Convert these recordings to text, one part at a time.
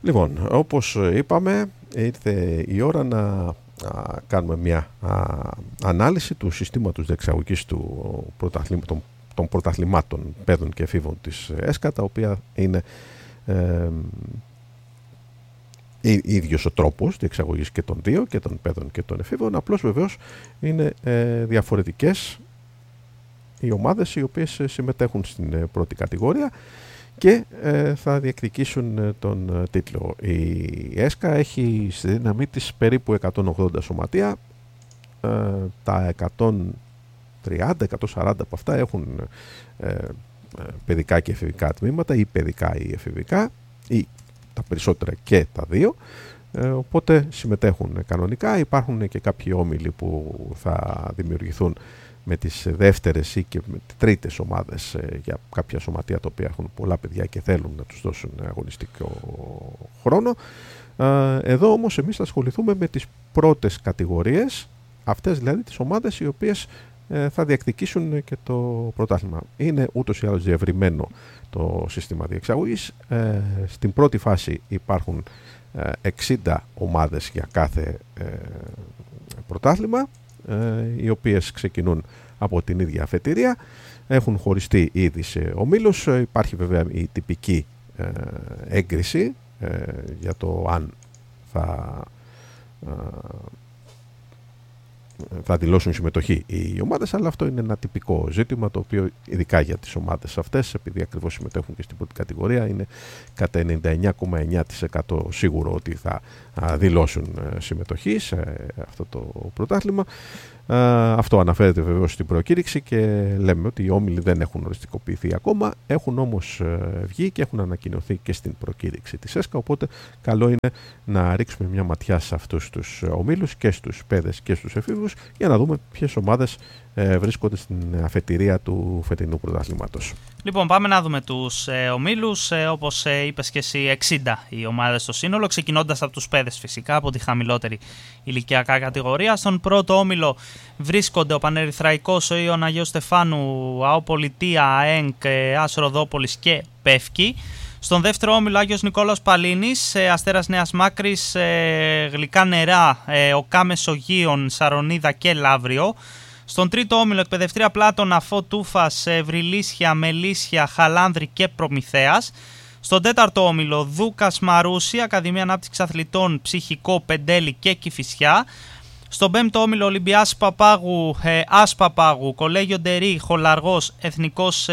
Λοιπόν, όπως είπαμε, ήρθε η ώρα να κάνουμε μια ανάλυση του συστήματος διεξαγωγής των πρωταθλημάτων παιδών και εφήβων της ΕΣΚΑ, τα οποία είναι ίδιος ο τρόπος διεξαγωγής και των δύο, και των παιδών και των εφήβων, απλώς βεβαίως είναι διαφορετικές οι ομάδες οι οποίες συμμετέχουν στην πρώτη κατηγορία και θα διεκδικήσουν τον τίτλο. Η ΕΣΚΑ έχει στη δύναμή της περίπου 180 σωματεία, τα 130-140 από αυτά έχουν παιδικά και εφηβικά τμήματα, ή παιδικά ή εφηβικά, ή τα περισσότερα και τα δύο, οπότε συμμετέχουν κανονικά. Υπάρχουν και κάποιοι όμιλοι που θα δημιουργηθούν με τις δεύτερες ή και με τις τρίτες ομάδες για κάποια σωματεία τα οποία έχουν πολλά παιδιά και θέλουν να τους δώσουν αγωνιστικό χρόνο. Εδώ όμως εμείς θα ασχοληθούμε με τις πρώτες κατηγορίες, αυτές δηλαδή τις ομάδες οι οποίες θα διεκδικήσουν και το πρωτάθλημα. Είναι ούτως ή άλλως διευρυμένο το σύστημα διεξαγωγής. Στην πρώτη φάση υπάρχουν 60 ομάδες για κάθε πρωτάθλημα, οι οποίες ξεκινούν από την ίδια αφετηρία, έχουν χωριστεί ήδη σε ομίλους. Υπάρχει βέβαια η τυπική έγκριση για το αν θα δηλώσουν συμμετοχή οι ομάδες, αλλά αυτό είναι ένα τυπικό ζήτημα, το οποίο ειδικά για τις ομάδες αυτές, επειδή ακριβώς συμμετέχουν και στην πρώτη κατηγορία, είναι κατά 99,9% σίγουρο ότι θα δηλώσουν συμμετοχή σε αυτό το πρωτάθλημα. Αυτό αναφέρεται βεβαίως στην προκήρυξη και λέμε ότι οι όμιλοι δεν έχουν οριστικοποιηθεί ακόμα, έχουν όμως βγει και έχουν ανακοινωθεί και στην προκήρυξη της ΕΣΚΑ, οπότε καλό είναι να ρίξουμε μια ματιά σε αυτούς τους ομίλους και στους παιδες και στους εφήβους για να δούμε ποιες ομάδες βρίσκονται στην αφετηρία του φετινού πρωταθλήματος. Λοιπόν, πάμε να δούμε τους ομίλους. Όπως είπες και εσύ, 60 οι ομάδες στο σύνολο, ξεκινώντας από τους παιδες φυσικά, από τη χαμηλότερη ηλικιακά κατηγορία. Στον πρώτο όμιλο βρίσκονται ο Πανερυθραϊκός, ο Ιων Αγίου Στεφάνου, ΑΟ Πολιτεία, ΑΕΝΚ, ΑΣ Ροδόπολης και ΠΕΦΚΙ. Στον δεύτερο όμιλο Άγιος Νικόλαος Παλίνης, Αστέρας Νέας Μάκρης, Γλυκά Νερά, ΟΚΑ Μεσογείων, Σαρονίδα και Λαύριο. Στον τρίτο όμιλο Εκπαιδευτήρια Πλάτωνα, Φω Τούφας, Βρυλίσια, Μελίσια, Χαλάνδρη και Προμηθέας. Στον τέταρτο όμιλο Δούκας Μαρούσι, Ακαδημία Ανάπτυξης Αθλητών, Ψυχικό, Πεντέλη και Κηφισιά. Στον πέμπτο όμιλο Ολυμπιάς Παπάγου, Άς Παπάγου, Κολέγιο Ντερί, Χολαργός, Εθνικός...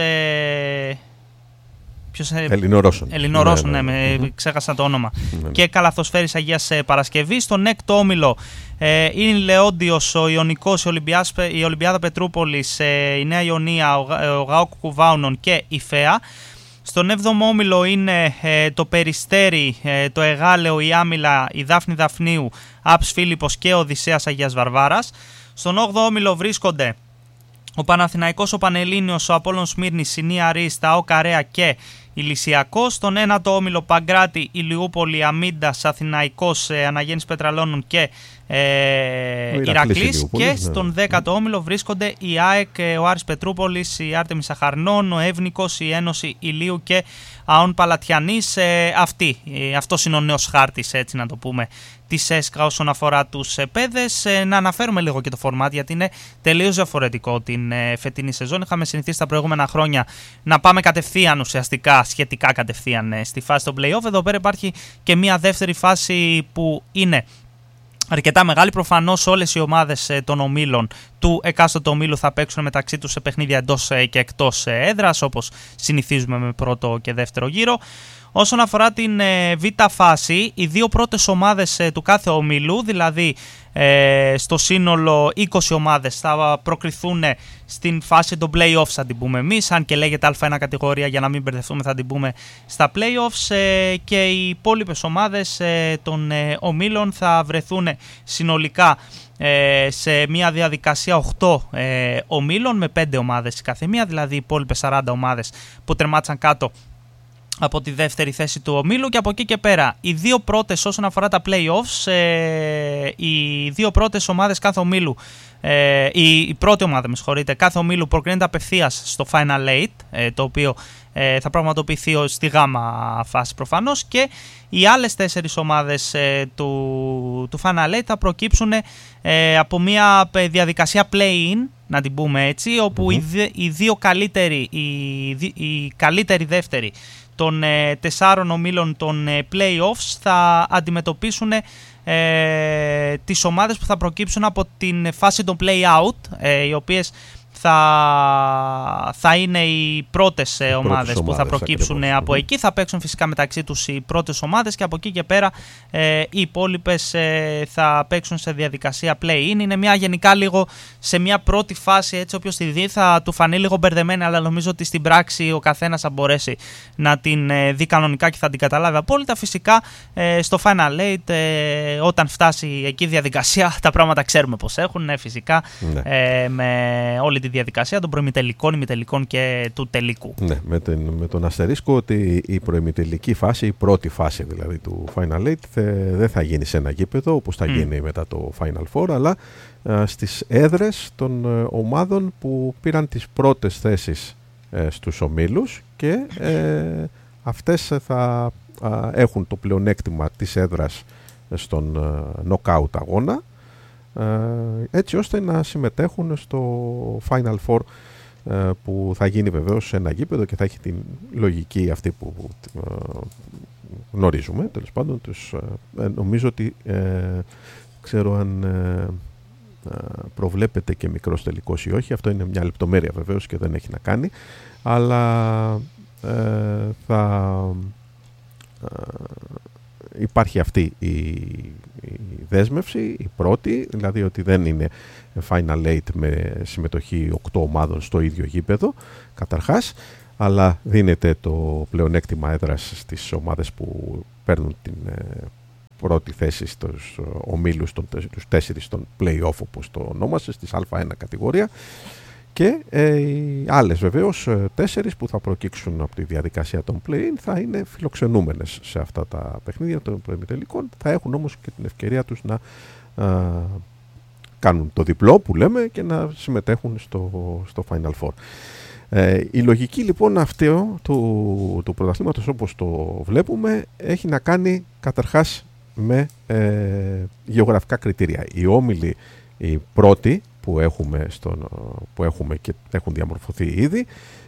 Ελληνορώσων, ξέχασα το όνομα. Και Καλαθοσφαίρης Αγίας Παρασκευής. Στον έκτο όμιλο είναι Λεόντιος, ο Ιωνικός, η Ολυμπιάδα Πετρούπολης, η Νέα Ιωνία, ο ΓΑΟΚ Κουβάουνων και η ΦΕΑ. Στον 7ο όμιλο είναι το Περιστέρι, το Εγάλεο, η Άμυλα, η Δάφνη Δαφνίου, ΑΠΣ Φίλιππος και ο Οδυσσέας Αγίας Βαρβάρας. Στον 8ο όμιλο βρίσκονται ο Παναθηναϊκός, ο Πανελλήνιος, ο Απόλλων Σμύρνης, η Νέα Ρίστα, ο Καρέα και Ηλυσιακός. Στον 9ο όμιλο Παγκράτη, Ηλιούπολη, Αμίντας, Αθηναϊκός, Αναγέννης Πετραλώνων και Ηρακλής. Και στον 10ο όμιλο βρίσκονται η ΑΕΚ, ο Άρης Πετρούπολης, η Άρτεμις Αχαρνών, ο Εύνικος, η Ένωση Ηλίου και ΑΟΝ Παλατιανής. Αυτός είναι ο νέος χάρτης, έτσι να το πούμε, της ΕΣΚΑ όσον αφορά τους παιδες. Να αναφέρουμε λίγο και το φορμάτ, γιατί είναι τελείως διαφορετικό την φετινή σεζόν. Είχαμε συνηθίσει τα προηγούμενα χρόνια να πάμε κατευθείαν, ουσιαστικά σχετικά κατευθείαν, στη φάση των play-off. Εδώ πέρα υπάρχει και μια δεύτερη φάση που είναι αρκετά μεγάλη. Προφανώς όλες οι ομάδες των ομίλων του εκάστοτε ομίλου θα παίξουν μεταξύ τους σε παιχνίδια εντός και εκτός έδρας, όπως συνηθίζουμε με πρώτο και δεύτερο γύρο. Όσον αφορά την β' φάση, οι δύο πρώτες ομάδες του κάθε ομίλου, δηλαδή στο σύνολο 20 ομάδες, θα προκριθούν στην φάση των play-offs, θα την πούμε εμείς, αν και λέγεται Α1 κατηγορία για να μην μπερδευτούμε, θα την πούμε στα play-offs, και οι υπόλοιπες ομάδες των ομίλων θα βρεθούν συνολικά σε μια διαδικασία 8 ομίλων με 5 ομάδες η καθεμία, δηλαδή οι υπόλοιπες 40 ομάδες που τερμάτισαν κάτω από τη δεύτερη θέση του ομίλου. Και από εκεί και πέρα οι δύο πρώτες, όσον αφορά τα play-offs, οι δύο πρώτες ομάδες κάθε ομίλου η πρώτη ομάδα, κάθε ομίλου προκρίνεται απευθείας στο Final Eight, το οποίο θα πραγματοποιηθεί στη γάμα φάση προφανώς, και οι άλλες 4 ομάδες του Final Eight θα προκύψουν από μια διαδικασία play-in, να την πούμε έτσι, όπου οι δύο καλύτεροι, οι καλύτεροι δεύτεροι των 4 ομίλων των play-offs θα αντιμετωπίσουν τις ομάδες που θα προκύψουν από την φάση των play-out, οι οποίες θα είναι οι πρώτες ομάδες που θα προκύψουν από εκεί. Θα παίξουν φυσικά μεταξύ τους οι πρώτες ομάδες και από εκεί και πέρα οι υπόλοιπες θα παίξουν σε διαδικασία play-in. Είναι μια γενικά λίγο σε μια πρώτη φάση, έτσι όποιος τη δει θα του φανεί λίγο μπερδεμένη, αλλά νομίζω ότι στην πράξη ο καθένας θα μπορέσει να την δει κανονικά και θα την καταλάβει απόλυτα. Φυσικά στο Final Eight, όταν φτάσει εκεί η διαδικασία, τα πράγματα ξέρουμε πως έχουν, φυσικά, με όλη τη διαδικασία των προημιτελικών, ημιτελικών και του τελικού. Ναι, με τον αστερίσκο ότι η προημιτελική φάση, η πρώτη φάση δηλαδή του Final Eight, δεν θα γίνει σε ένα γήπεδο όπως θα γίνει μετά το Final Four, αλλά στις έδρες των ομάδων που πήραν τις πρώτες θέσεις στους ομίλους, και αυτές θα έχουν το πλεονέκτημα της έδρας στον knockout αγώνα, έτσι ώστε να συμμετέχουν στο Final Four, που θα γίνει βεβαίως σε ένα γήπεδο και θα έχει την λογική αυτή που γνωρίζουμε. Τέλος πάντων, νομίζω ότι ξέρω αν προβλέπεται και μικρός τελικός ή όχι. Αυτό είναι μια λεπτομέρεια βεβαίως και δεν έχει να κάνει, αλλά θα υπάρχει αυτή η δέσμευση, η πρώτη, δηλαδή ότι δεν είναι Final Eight με συμμετοχή 8 ομάδων στο ίδιο γήπεδο καταρχάς, αλλά δίνεται το πλεονέκτημα έδρας στις ομάδες που παίρνουν την πρώτη θέση στους ομίλους, τους 4 των play-off όπως το ονόμασε, στις Α1 κατηγορία, και οι άλλες βεβαίως 4 που θα προκύξουν από τη διαδικασία των play-in θα είναι φιλοξενούμενες σε αυτά τα παιχνίδια των προημιτελικών. Θα έχουν όμως και την ευκαιρία τους να κάνουν το διπλό που λέμε και να συμμετέχουν στο Final Four. Η λογική λοιπόν αυτή του πρωταθλήματος, όπως το βλέπουμε, έχει να κάνει καταρχάς με γεωγραφικά κριτήρια. Οι όμιλοι, οι πρώτοι που έχουμε και έχουν διαμορφωθεί ήδη,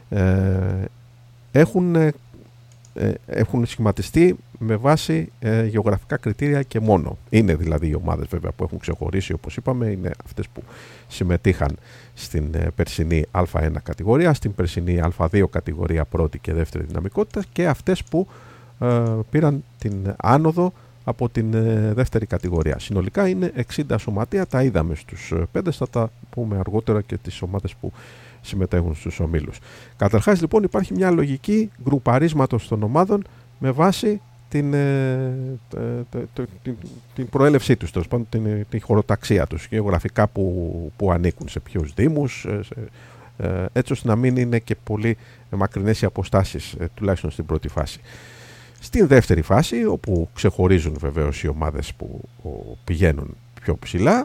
έχουν σχηματιστεί με βάση γεωγραφικά κριτήρια και μόνο. Είναι δηλαδή οι ομάδες βέβαια που έχουν ξεχωρίσει, όπως είπαμε, είναι αυτές που συμμετείχαν στην περσινή Α1 κατηγορία, στην περσινή Α2 κατηγορία πρώτη και δεύτερη δυναμικότητα, και αυτές που πήραν την άνοδο από την δεύτερη κατηγορία. Συνολικά είναι 60 σωματεία, τα είδαμε στους 5, θα τα πούμε αργότερα και τις ομάδες που συμμετέχουν στους ομίλους. Καταρχάς λοιπόν υπάρχει μια λογική γκρουπαρίσματος των ομάδων με βάση την προέλευσή τους, την χωροταξία τους, γεωγραφικά που ανήκουν, σε ποιους δήμους, έτσι ώστε να μην είναι και πολύ μακρινές οι αποστάσεις, τουλάχιστον στην πρώτη φάση. Στην δεύτερη φάση, όπου ξεχωρίζουν βεβαίως οι ομάδες που πηγαίνουν πιο ψηλά,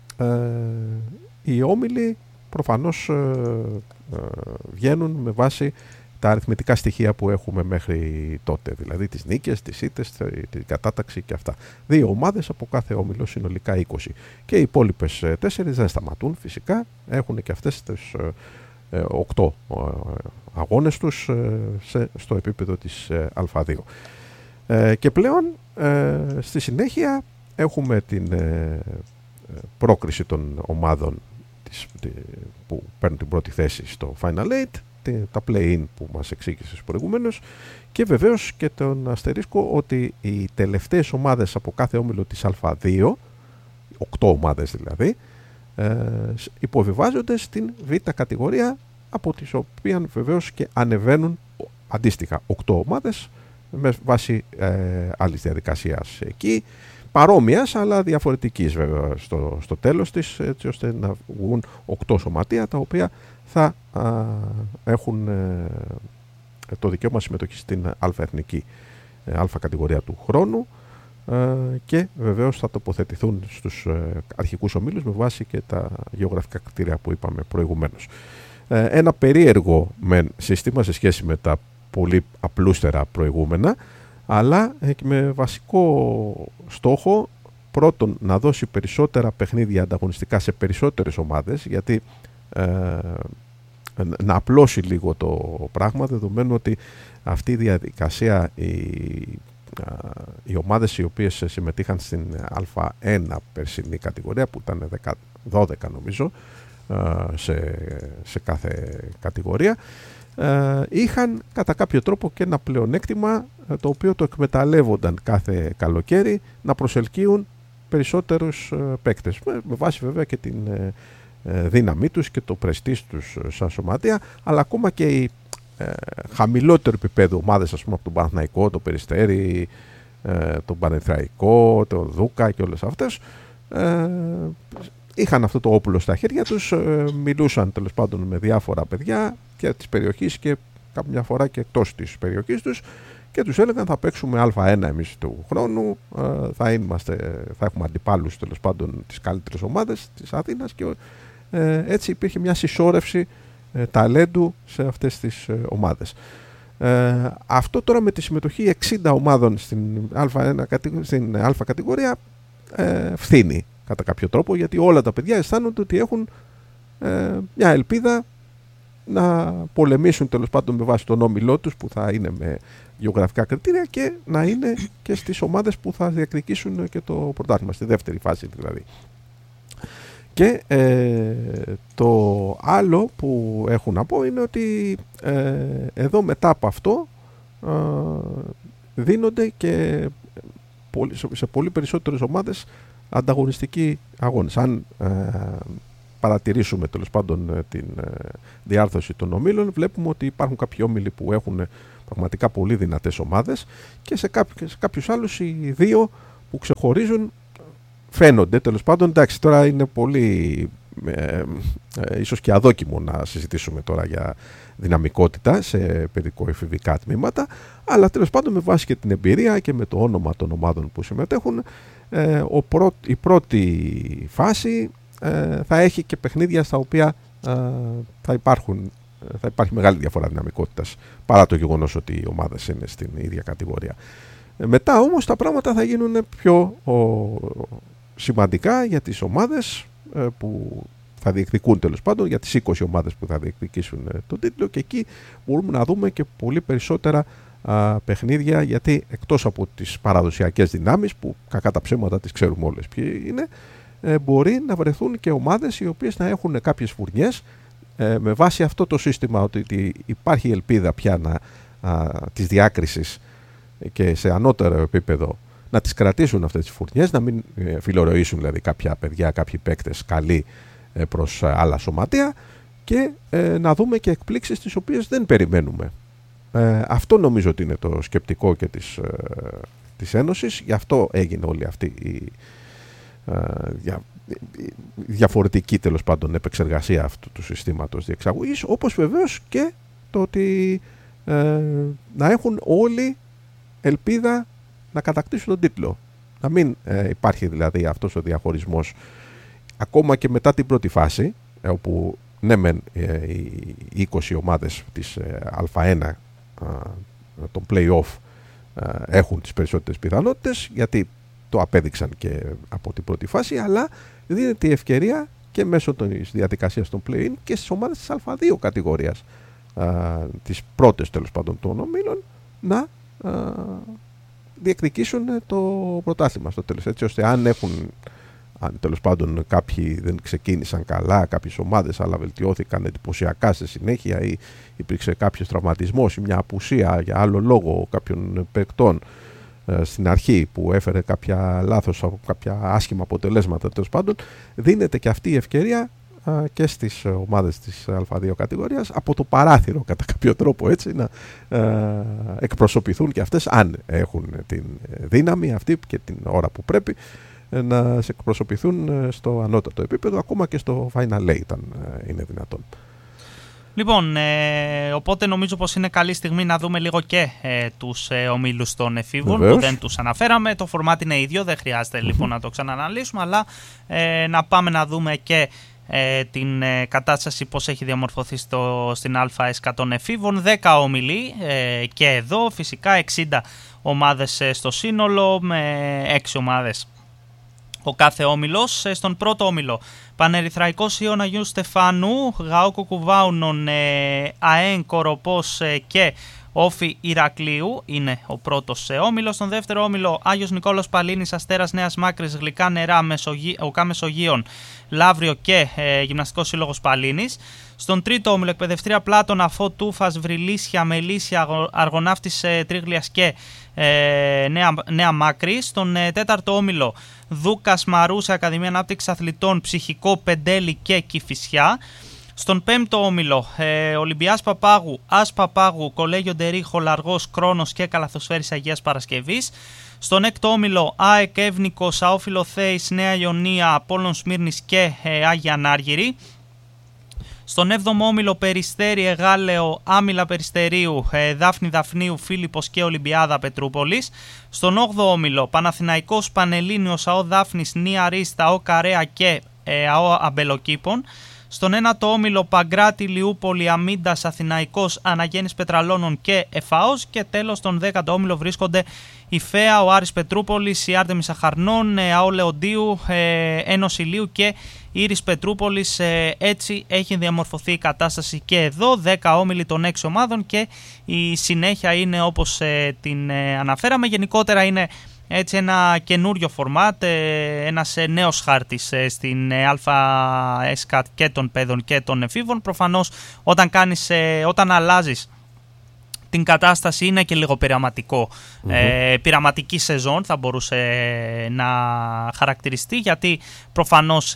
οι όμιλοι προφανώς βγαίνουν με βάση τα αριθμητικά στοιχεία που έχουμε μέχρι τότε, δηλαδή τις νίκες, τις ήττες, την κατάταξη και αυτά. 2 ομάδες από κάθε όμιλο, συνολικά 20. Και οι υπόλοιπες 4 δεν σταματούν φυσικά, έχουν και αυτές τις 8 αγώνες τους στο επίπεδο της Α2. Και πλέον στη συνέχεια έχουμε την πρόκριση των ομάδων που παίρνουν την πρώτη θέση στο Final Eight, τα play-in που μας εξήγησες προηγουμένως, και βεβαίως και τον αστερίσκο ότι οι τελευταίες ομάδες από κάθε όμιλο της Α2, 8 ομάδες δηλαδή, υποβιβάζονται στην Β κατηγορία, από τις οποίες βεβαίως και ανεβαίνουν αντίστοιχα 8 ομάδες με βάση άλλης διαδικασίας εκεί, παρόμοιας αλλά διαφορετικής βέβαια στο τέλος της, έτσι ώστε να βγουν 8 σωματεία τα οποία θα έχουν το δικαίωμα συμμετοχής στην Α-εθνική, Α κατηγορία του χρόνου, και βεβαίως θα τοποθετηθούν στους αρχικούς ομίλους με βάση και τα γεωγραφικά κριτήρια που είπαμε προηγουμένως. Ένα περίεργο σύστημα σε σχέση με τα πολύ απλούστερα προηγούμενα, αλλά με βασικό στόχο πρώτον να δώσει περισσότερα παιχνίδια ανταγωνιστικά σε περισσότερες ομάδες, γιατί να απλώσει λίγο το πράγμα, δεδομένου ότι αυτή η διαδικασία οι ομάδες οι οποίες συμμετείχαν στην Α1 περσινή κατηγορία, που ήταν 12 νομίζω σε κάθε κατηγορία, είχαν κατά κάποιο τρόπο και ένα πλεονέκτημα το οποίο το εκμεταλλεύονταν κάθε καλοκαίρι να προσελκύουν περισσότερους παίκτες, με βάση βέβαια και την δύναμή τους και το πρεστίζ τους σαν σωματεία, αλλά ακόμα και οι χαμηλότερο επίπεδο ομάδες, ας πούμε από τον Παναθηναϊκό, το Περιστέρι, τον Πανεθραϊκό, τον Δούκα και όλες αυτές, είχαν αυτό το όπλο στα χέρια τους, μιλούσαν τέλος πάντων με διάφορα παιδιά και της περιοχής και κάποια φορά και εκτός της περιοχής τους και τους έλεγαν θα παίξουμε Α1 εμείς του χρόνου, θα έχουμε αντιπάλους τέλος πάντων τις καλύτερες ομάδες της Αθήνας και έτσι υπήρχε μια συσσόρευση ταλέντου σε αυτές τις ομάδες. Αυτό τώρα με τη συμμετοχή 60 ομάδων στην Α κατηγορία φθήνει κατά κάποιο τρόπο, γιατί όλα τα παιδιά αισθάνονται ότι έχουν μια ελπίδα να πολεμήσουν τέλος πάντων με βάση τον όμιλό τους που θα είναι με γεωγραφικά κριτήρια και να είναι και στις ομάδες που θα διεκδικήσουν και το πρωτάθλημα, στη δεύτερη φάση δηλαδή. Και το άλλο που έχω να πω είναι ότι εδώ μετά από αυτό δίνονται και σε πολύ περισσότερες ομάδες ανταγωνιστικοί αγώνες. Αν παρατηρήσουμε τέλος πάντων την διάρθρωση των ομίλων, βλέπουμε ότι υπάρχουν κάποιοι όμιλοι που έχουν πραγματικά πολύ δυνατές ομάδες και σε κάποιους άλλους οι δύο που ξεχωρίζουν φαίνονται τέλος πάντων. Εντάξει, τώρα είναι πολύ ίσως και αδόκιμο να συζητήσουμε τώρα για δυναμικότητα σε παιδικο-εφηβικά τμήματα, αλλά τέλος πάντων με βάση και την εμπειρία και με το όνομα των ομάδων που συμμετέχουν, η πρώτη φάση θα έχει και παιχνίδια στα οποία θα υπάρχει μεγάλη διαφορά δυναμικότητας, παρά το γεγονός ότι οι ομάδες είναι στην ίδια κατηγορία. Μετά όμως τα πράγματα θα γίνουν πιο σημαντικά για τις ομάδες που θα διεκδικούν τέλος πάντων, για τις 20 ομάδες που θα διεκδικήσουν τον τίτλο, και εκεί μπορούμε να δούμε και πολύ περισσότερα παιχνίδια, γιατί εκτός από τις παραδοσιακές δυνάμεις που κακά τα ψέματα τις ξέρουμε όλες ποιοι είναι, μπορεί να βρεθούν και ομάδες οι οποίες να έχουν κάποιες φουρνιές με βάση αυτό το σύστημα, ότι υπάρχει ελπίδα πια της διάκρισης και σε ανώτερο επίπεδο να τις κρατήσουν αυτές τις φουρνιές, να μην φιλορροήσουν δηλαδή κάποια παιδιά, κάποιοι παίκτες καλοί προς άλλα σωματεία, και να δούμε και εκπλήξεις τις οποίες δεν περιμένουμε. Αυτό νομίζω ότι είναι το σκεπτικό και της Ένωσης, γι' αυτό έγινε όλη αυτή η διαφορετική τέλος πάντων επεξεργασία αυτού του συστήματος διεξαγωγής, όπως βεβαίως και το ότι να έχουν όλοι ελπίδα να κατακτήσουν τον τίτλο. Να μην υπάρχει δηλαδή αυτός ο διαχωρισμός ακόμα και μετά την πρώτη φάση, όπου ναι μεν οι 20 ομάδες της Α1 των play-off έχουν τις περισσότερες πιθανότητες, γιατί το απέδειξαν και από την πρώτη φάση, αλλά δίνεται η ευκαιρία και μέσω της διαδικασίας των play-in και στις ομάδες της Α2 κατηγορίας, τις πρώτες τέλος πάντων των ομίλων, να διεκδικήσουν το πρωτάθλημα στο τέλος, έτσι ώστε αν τέλος πάντων κάποιοι δεν ξεκίνησαν καλά, κάποιες ομάδες, αλλά βελτιώθηκαν εντυπωσιακά στη συνέχεια, ή υπήρξε κάποιος τραυματισμός ή μια απουσία για άλλο λόγο κάποιων παικτών στην αρχή που έφερε κάποια λάθος, κάποια άσχημα αποτελέσματα, τέλος πάντων δίνεται και αυτή η ευκαιρία και στις ομάδες της Α2 κατηγορίας από το παράθυρο κατά κάποιο τρόπο, έτσι, να εκπροσωπηθούν και αυτές, αν έχουν την δύναμη αυτή και την ώρα που πρέπει, να σε εκπροσωπηθούν στο ανώτατο επίπεδο, ακόμα και στο Final Eight, αν είναι δυνατόν. Λοιπόν, οπότε νομίζω πως είναι καλή στιγμή να δούμε λίγο και τους ομίλους των εφήβων που δεν τους αναφέραμε. Το φορμάτι είναι ίδιο, δεν χρειάζεται λοιπόν να το ξανααναλύσουμε, αλλά να πάμε να δούμε και την κατάσταση πώς έχει διαμορφωθεί στην ΑΕΣΚΑ των εφήβων. 10 ομιλοί και εδώ, φυσικά 60 ομάδες στο σύνολο με 6 ομάδες ο κάθε όμιλος. Στον πρώτο όμιλο Πανερυθραϊκός Ιων Αγίου Στεφάνου, ΓΑΟ Κουβάουνον, ΑΕΝ Κοροπός και Όφι Ηρακλείου είναι ο πρώτος όμιλος. Στον δεύτερο όμιλο Άγιος Νικόλαος Παλίνης, Αστέρας Νέας Μάκρης, Γλυκά Νερά, ΟΚΑ Μεσογείων, Λαύριο και Γυμναστικός Σύλλογος Παλίνης. Στον τρίτο όμιλο Εκπαιδευτρία Πλάτωνα, Φω Τούφας, Βρυλίσια, Μελίσια, Αργοναύτης Τρίγλιας και Νέα Μάκρη. Στον τέταρτο όμιλο Δούκας Μαρούσα, Ακαδημία Ανάπτυξης Αθλητών, Ψυχικό, Πεντέλη και Κηφισιά. Στον πέμπτο όμιλο Ολυμπιάς Παπάγου, ΑΣ Παπάγου, Κολέγιο Ντερίχο, Λαργός, Κρόνος και Καλαθοσφαίρης Αγίας Παρασκευής. Στον έκτο όμιλο ΑΕΚ Εύνικος, Αόφιλο Θέης, Νέα Ιωνία, Απόλλων Σμύρνης και Άγια Ανάργυρη. Στον 7ο όμιλο Περιστέρι, Εγάλεο, Άμυλα Περιστερίου, Δάφνη Δαφνίου, Φίλιππος και Ολυμπιάδα Πετρούπολης. Στον 8ο όμιλο Παναθηναϊκός, Πανελλήνιος, ΑΟ Δάφνης, Νία Ρίστα, ΑΟ Καρέα και ΑΟ Αμπελοκήπων. Στον 9ο όμιλο Παγκράτη, Λιούπολη, Αμίντας, Αθηναϊκός, Αναγέννης Πετραλώνων και ΕΦΑΟΣ. Και τέλος στον 10ο όμιλο βρίσκονται η ΦΕΑ, ο Άρης Πετρούπολης, η Άρτεμις Αχαρνών, ΑΟ Λεοντίου, Ένωση Λίου και Ήρης Πετρούπολης. Έτσι έχει διαμορφωθεί η κατάσταση και εδώ, 10 όμιλοι των 6 ομάδων και η συνέχεια είναι όπως την αναφέραμε. Γενικότερα είναι έτσι ένα καινούριο φορμάτ, ένας νέος χάρτης στην ΑΕΣΚΑ και των παιδών και των εφήβων. Προφανώς όταν αλλάζεις την κατάσταση είναι και λίγο πειραματικό. Πειραματική σεζόν θα μπορούσε να χαρακτηριστεί, γιατί προφανώς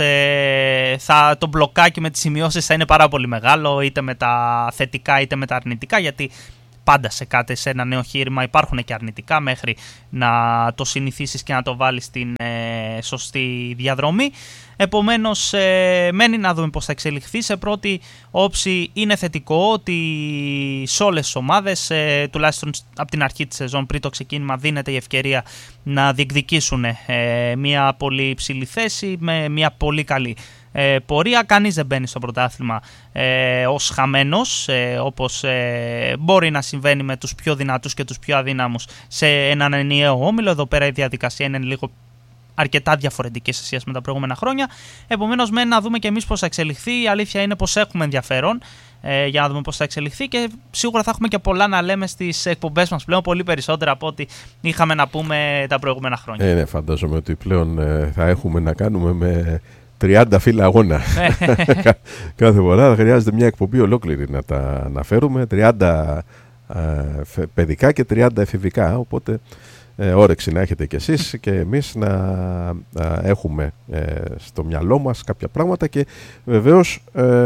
το μπλοκάκι με τις σημειώσεις θα είναι πάρα πολύ μεγάλο, είτε με τα θετικά είτε με τα αρνητικά, γιατί πάντα σε ένα νέο χείρημα υπάρχουν και αρνητικά μέχρι να το συνηθίσεις και να το βάλεις στην σωστή διαδρομή. Επομένως, μένει να δούμε πώς θα εξελιχθεί. Σε πρώτη όψη είναι θετικό ότι σε όλες τις ομάδες, τουλάχιστον από την αρχή της σεζόν πριν το ξεκίνημα, δίνεται η ευκαιρία να διεκδικήσουν μια πολύ υψηλή θέση με μια πολύ καλή πορεία. Κανείς δεν μπαίνει στο πρωτάθλημα ως χαμένος, όπως μπορεί να συμβαίνει με τους πιο δυνατούς και τους πιο αδύναμους σε έναν ενιαίο όμιλο. Εδώ πέρα η διαδικασία είναι λίγο αρκετά διαφορετική σε σχέση με τα προηγούμενα χρόνια. Επομένως, μένει να δούμε και εμείς πώς θα εξελιχθεί. Η αλήθεια είναι πως έχουμε ενδιαφέρον για να δούμε πώς θα εξελιχθεί και σίγουρα θα έχουμε και πολλά να λέμε στις εκπομπές μας πλέον, πολύ περισσότερα από ό,τι είχαμε να πούμε τα προηγούμενα χρόνια. Ναι, φαντάζομαι ότι πλέον θα έχουμε να κάνουμε με 30 φύλλα αγώνα. Κάθε φορά θα χρειάζεται μια εκπομπή ολόκληρη να τα αναφέρουμε. 30 παιδικά και 30 εφηβικά. Οπότε όρεξη να έχετε κι εσείς και εμείς να έχουμε στο μυαλό μας κάποια πράγματα και βεβαίως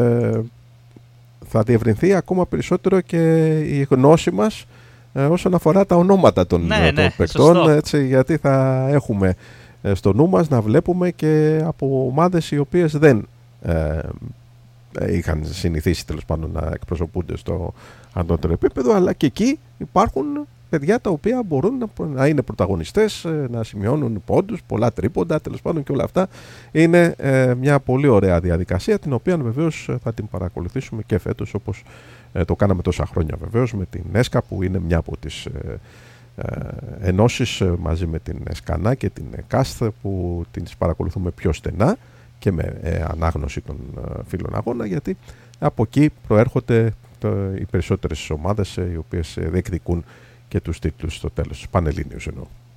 θα διευρυνθεί ακόμα περισσότερο και η γνώση μας όσον αφορά τα ονόματα των παικτών, έτσι, γιατί θα έχουμε στο νου μας να βλέπουμε και από ομάδες οι οποίες δεν είχαν συνηθίσει τέλος πάντων να εκπροσωπούνται στο ανώτερο επίπεδο, αλλά και εκεί υπάρχουν παιδιά τα οποία μπορούν να είναι πρωταγωνιστές, να σημειώνουν πόντους, πολλά τρίποντα, τέλος πάντων, και όλα αυτά είναι μια πολύ ωραία διαδικασία, την οποία βεβαίως θα την παρακολουθήσουμε και φέτος, όπως το κάναμε τόσα χρόνια βεβαίως με την ΕΣΚΑ, που είναι μια από τις ενώσεις μαζί με την ΕΣΚΑΝΑ και την ΚΑΣΘ, που τις παρακολουθούμε πιο στενά και με ανάγνωση των φίλων αγώνα, γιατί από εκεί προέρχονται οι περισσότερες ομάδες οι οποίες διεκδικούν και τους τίτλους στο τέλος, τους Πανελλήνιους εννοώ.